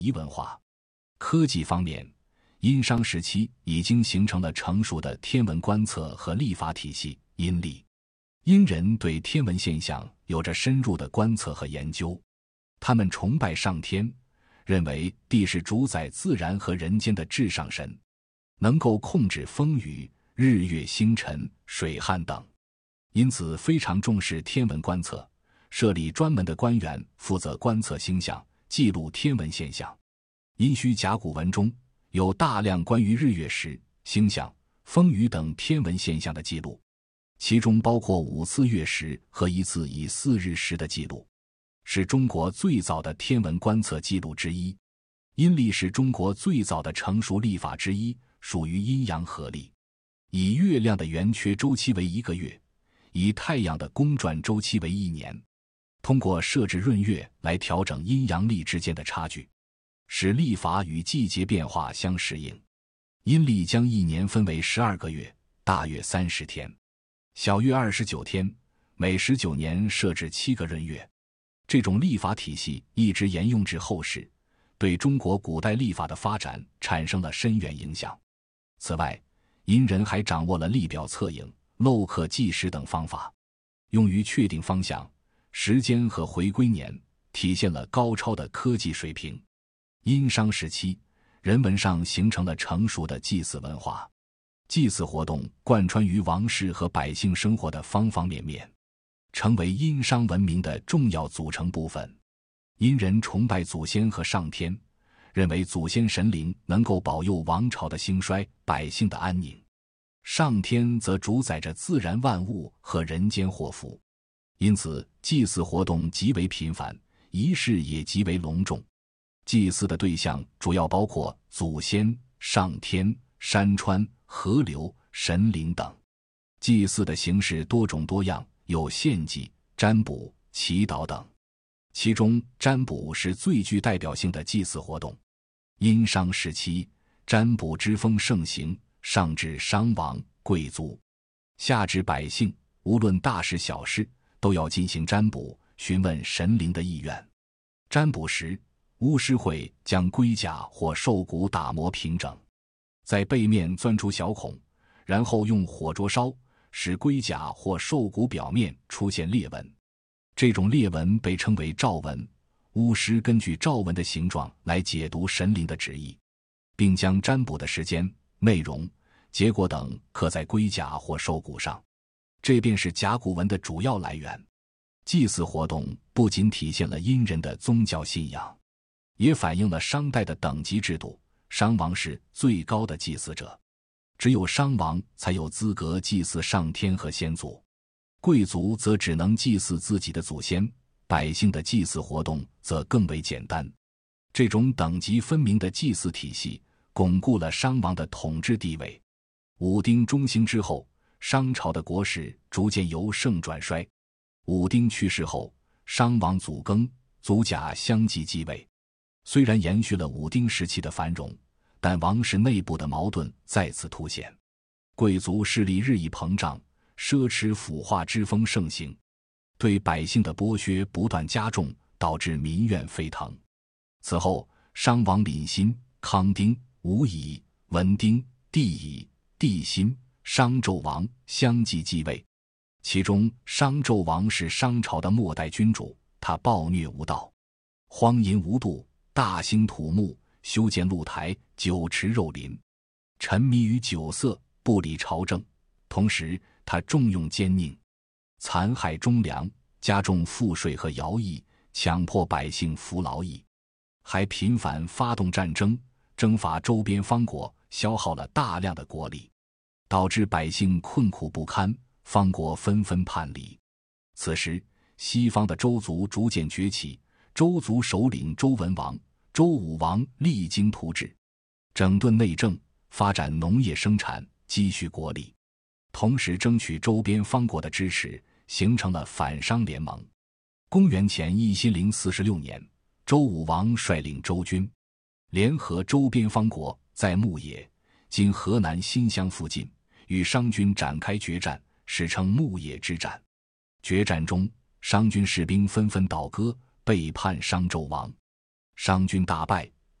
夷文化。科技方面，殷商时期已经形成了成熟的天文观测和历法体系阴历。殷人对天文现象有着深入的观测和研究，他们崇拜上天，认为地是主宰自然和人间的至上神，能够控制风雨、日月星辰、水旱等，因此非常重视天文观测，设立专门的官员负责观测星象，记录天文现象。殷墟甲骨文中有大量关于日月食、星象、风雨等天文现象的记录，其中包括5次月食和1次以4日食的记录，是中国最早的天文观测记录之一。阴历是中国最早的成熟历法之一，属于阴阳合历，以月亮的圆缺周期为1个月，以太阳的公转周期为1年，通过设置闰月来调整阴阳历之间的差距，使历法与季节变化相适应。阴历将1年分为12个月，大约30天，小月29天，每19年设置7个闰月。这种历法体系一直沿用至后世，对中国古代历法的发展产生了深远影响。此外，殷人还掌握了历表测影、镂刻计时等方法，用于确定方向、时间和回归年，体现了高超的科技水平。殷商时期，人文上形成了成熟的祭祀文化，祭祀活动贯穿于王室和百姓生活的方方面面，成为殷商文明的重要组成部分。殷人崇拜祖先和上天，认为祖先神灵能够保佑王朝的兴衰、百姓的安宁，上天则主宰着自然万物和人间祸福，因此祭祀活动极为频繁，仪式也极为隆重。祭祀的对象主要包括祖先、上天、山川、河流、神灵等。祭祀的形式多种多样，有献祭、占卜、祈祷等，其中占卜是最具代表性的祭祀活动。殷商时期，占卜之风盛行，上至商王、贵族，下至百姓，无论大事小事，都要进行占卜，询问神灵的意愿。占卜时，巫师会将龟甲或兽骨打磨平整，在背面钻出小孔，然后用火灼烧，使龟甲或兽骨表面出现裂纹。这种裂纹被称为兆纹，巫师根据兆纹的形状来解读神灵的旨意，并将占卜的时间、内容、结果等刻在龟甲或兽骨上，这便是甲骨文的主要来源。祭祀活动不仅体现了殷人的宗教信仰，也反映了商代的等级制度。商王是最高的祭祀者，只有商王才有资格祭祀上天和先祖，贵族则只能祭祀自己的祖先，百姓的祭祀活动则更为简单。这种等级分明的祭祀体系巩固了商王的统治地位。武丁中兴之后，商朝的国势逐渐由盛转衰。武丁去世后，商王祖庚、祖甲相继继位。虽然延续了武丁时期的繁荣，但王室内部的矛盾再次凸显，贵族势力日益膨胀，奢侈腐化之风盛行，对百姓的剥削不断加重，导致民怨沸腾。此后，商王廪辛、康丁、武乙、文丁、帝乙、帝辛、商纣王相继继位。其中商纣王是商朝的末代君主，他暴虐无道，荒淫无度，大兴土木，修建露台，酒池肉林，沉迷于酒色，不理朝政。同时他重用奸佞，残害忠良，加重赋税和徭役，强迫百姓服劳役，还频繁发动战争，征伐周边方国，消耗了大量的国力，导致百姓困苦不堪，方国纷纷叛离。此时西方的周族逐渐崛起，周族首领周文王、周武王励精图治，整顿内政，发展农业生产，积蓄国力，同时争取周边方国的支持，形成了反商联盟。公元前1046年，周武王率领周军，联合周边方国，在牧野（今河南新乡附近）与商军展开决战，史称牧野之战。决战中，商军士兵纷纷倒戈，背叛商纣王，商军大败，